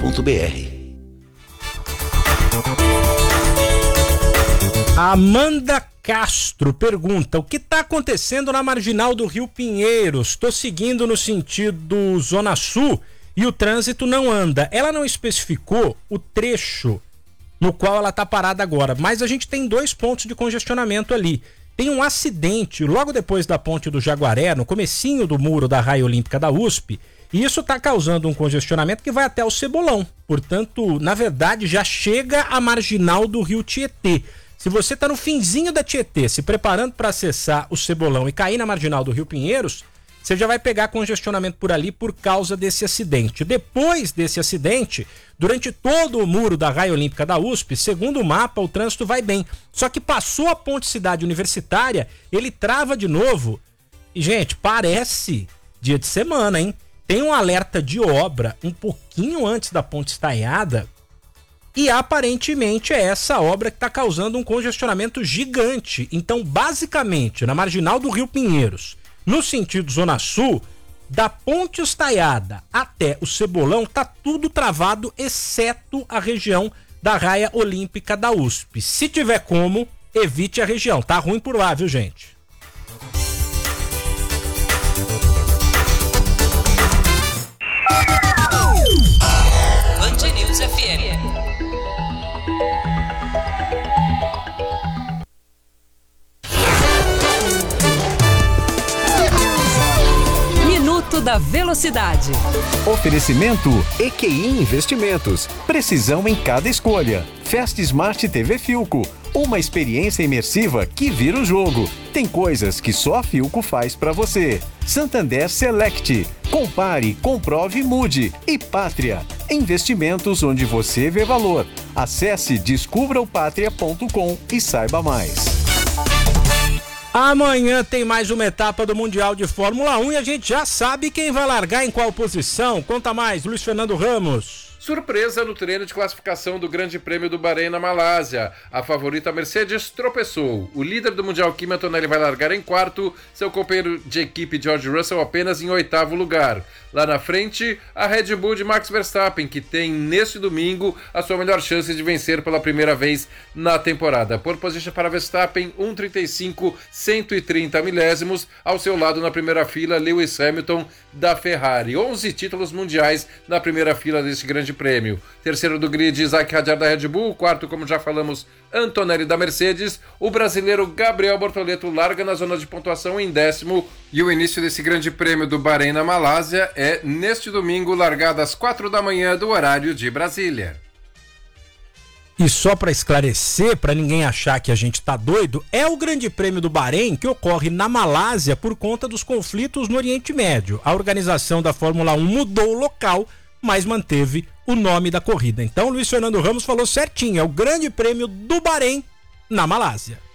Amanda Castro pergunta: o que está acontecendo na marginal do Rio Pinheiros? Estou seguindo no sentido Zona Sul e o trânsito não anda. Ela não especificou o trecho no qual ela está parada agora, mas a gente tem 2 pontos de congestionamento ali. Tem um acidente logo depois da ponte do Jaguaré, no comecinho do muro da Raia Olímpica da USP, e isso está causando um congestionamento que vai até o Cebolão. Portanto, na verdade, já chega a marginal do Rio Tietê. Se você está no finzinho da Tietê, se preparando para acessar o Cebolão e cair na marginal do Rio Pinheiros, você já vai pegar congestionamento por ali por causa desse acidente. Depois desse acidente, durante todo o muro da Raia Olímpica da USP, segundo o mapa, o trânsito vai bem. Só que passou a ponte Cidade Universitária, ele trava de novo. E, gente, parece dia de semana, hein? Tem um alerta de obra um pouquinho antes da ponte estaiada e aparentemente é essa obra que está causando um congestionamento gigante. Então, basicamente, na marginal do Rio Pinheiros, no sentido Zona Sul, da ponte estaiada até o Cebolão, tá tudo travado, exceto a região da Raia Olímpica da USP. Se tiver como, evite a região. Tá ruim por lá, viu, gente? Band News FM. Da Velocidade. Oferecimento EQI Investimentos. Precisão em cada escolha. Fast Smart TV Philco. Uma experiência imersiva que vira o jogo. Tem coisas que só a Philco faz pra você. Santander Select. Compare, comprove e mude. E Pátria. Investimentos onde você vê valor. Acesse descubraopatria.com e saiba mais. Amanhã tem mais uma etapa do Mundial de Fórmula 1 e a gente já sabe quem vai largar em qual posição. Conta mais, Luiz Fernando Ramos. Surpresa no treino de classificação do Grande Prêmio do Bahrein na Malásia. A favorita Mercedes tropeçou. O líder do Mundial, Kimi Antonelli, vai largar em quarto, seu companheiro de equipe George Russell apenas em 8º lugar. Lá na frente, a Red Bull de Max Verstappen, que tem neste domingo a sua melhor chance de vencer pela primeira vez na temporada. Pole position para Verstappen, 1:35, 130 milésimos. Ao seu lado, na primeira fila, Lewis Hamilton da Ferrari. 11 títulos mundiais na primeira fila deste Grande Prêmio. Terceiro do grid, Isaac Hadjar da Red Bull. Quarto, como já falamos, Antonelli da Mercedes. O brasileiro Gabriel Bortoleto larga na zona de pontuação em 10º. E o início desse Grande Prêmio do Bahrein na Malásia é neste domingo, largada às 4 da manhã do horário de Brasília. E só para esclarecer, para ninguém achar que a gente tá doido, é o Grande Prêmio do Bahrein que ocorre na Malásia por conta dos conflitos no Oriente Médio. A organização da Fórmula 1 mudou o local, mas manteve o nome da corrida. Então, Luiz Fernando Ramos falou certinho, é o Grande Prêmio do Bahrein na Malásia.